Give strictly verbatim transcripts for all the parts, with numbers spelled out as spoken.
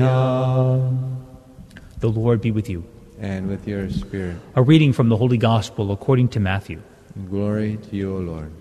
The Lord be with you. And with your spirit. A reading from the Holy Gospel according to Matthew. Glory to you, O Lord.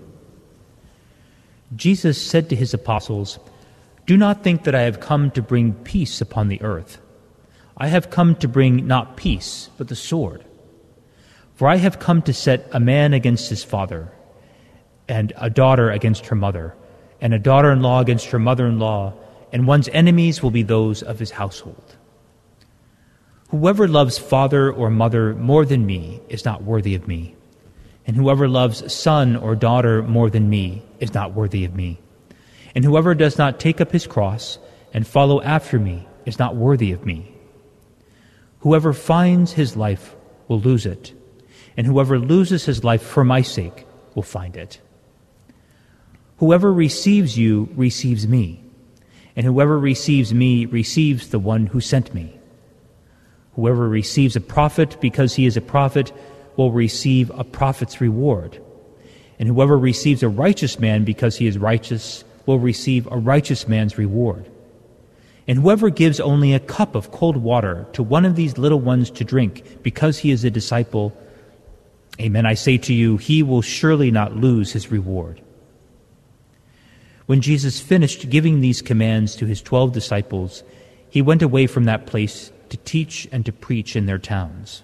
Jesus said to his apostles, "Do not think that I have come to bring peace upon the earth. I have come to bring not peace, but the sword. For I have come to set a man against his father, and a daughter against her mother, and a daughter-in-law against her mother-in-law, and one's enemies will be those of his household. Whoever loves father or mother more than me is not worthy of me, and whoever loves son or daughter more than me is not worthy of me. And whoever does not take up his cross and follow after me is not worthy of me. Whoever finds his life will lose it, and whoever loses his life for my sake will find it. Whoever receives you receives me, and whoever receives me receives the one who sent me. Whoever receives a prophet because he is a prophet will receive a prophet's reward. And whoever receives a righteous man because he is righteous will receive a righteous man's reward. And whoever gives only a cup of cold water to one of these little ones to drink because he is a disciple, amen, I say to you, he will surely not lose his reward." When Jesus finished giving these commands to his twelve disciples, he went away from that place to teach and to preach in their towns.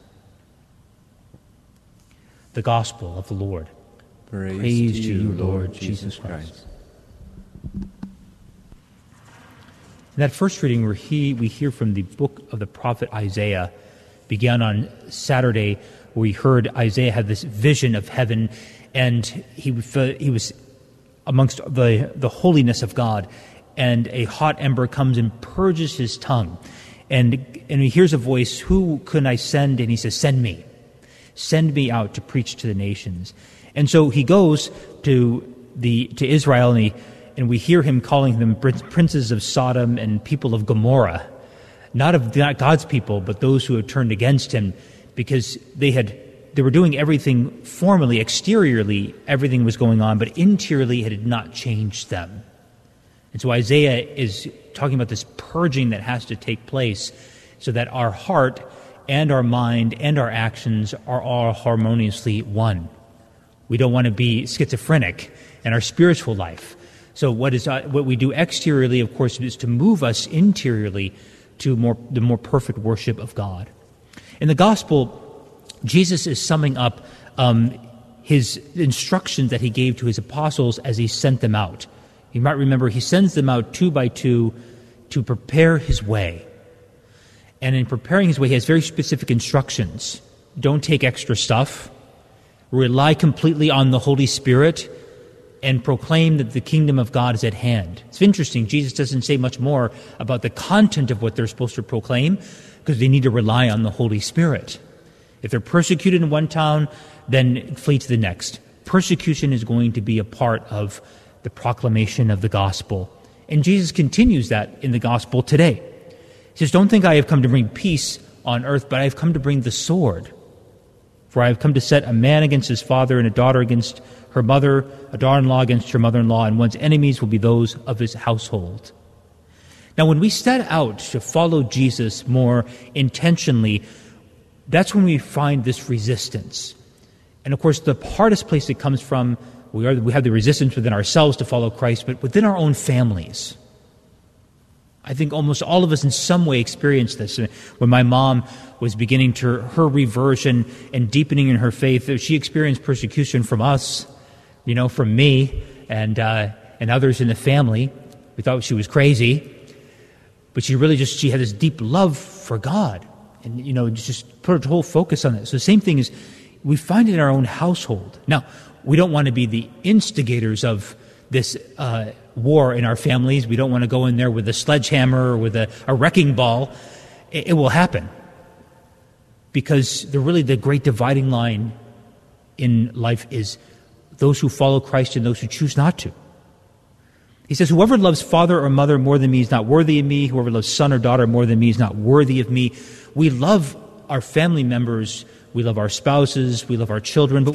The Gospel of the Lord. Praise, Praise to you, Lord Jesus Christ. In that first reading, where he, we hear from the book of the prophet Isaiah, began on Saturday, where we heard Isaiah have this vision of heaven, and he, he was amongst the, the holiness of God, and a hot ember comes and purges his tongue. And, and he hears a voice, "Who can I send?" And he says, "Send me. Send me out to preach to the nations." And so he goes to the to Israel, and, he, and we hear him calling them princes of Sodom and people of Gomorrah. Not of not God's people, but those who had turned against him, because they had They were doing everything formally, exteriorly, everything was going on, but interiorly it had not changed them. And so Isaiah is talking about this purging that has to take place so that our heart and our mind and our actions are all harmoniously one. We don't want to be schizophrenic in our spiritual life. So what is uh, what we do exteriorly, of course, is to move us interiorly to more the more perfect worship of God. In the Gospel, Jesus is summing up um, his instructions that he gave to his apostles as he sent them out. You might remember he sends them out two by two to prepare his way. And in preparing his way, he has very specific instructions. Don't take extra stuff. Rely completely on the Holy Spirit, and proclaim that the kingdom of God is at hand. It's interesting, Jesus doesn't say much more about the content of what they're supposed to proclaim, because they need to rely on the Holy Spirit. If they're persecuted in one town, then flee to the next. Persecution is going to be a part of the proclamation of the gospel. And Jesus continues that in the gospel today. He says, "Don't think I have come to bring peace on earth, but I have come to bring the sword. For I have come to set a man against his father, and a daughter against her mother, a daughter-in-law against her mother-in-law, and one's enemies will be those of his household." Now, when we set out to follow Jesus more intentionally, that's when we find this resistance. And of course, the hardest place it comes from, we, are, we have the resistance within ourselves to follow Christ, but within our own families. I think almost all of us in some way experienced this. When my mom was beginning to her reversion and deepening in her faith, she experienced persecution from us, you know, from me and uh, and others in the family. We thought she was crazy, but she really just, she had this deep love for God. And, you know, just put her whole focus on it. So the same thing is, we find it in our own household. Now, we don't want to be the instigators of this uh, war in our families. We don't want to go in there with a sledgehammer or with a, a wrecking ball. It, it will happen. Because the really the great dividing line in life is those who follow Christ and those who choose not to. He says, "Whoever loves father or mother more than me is not worthy of me. Whoever loves son or daughter more than me is not worthy of me." We love our family members, we love our spouses, we love our children, but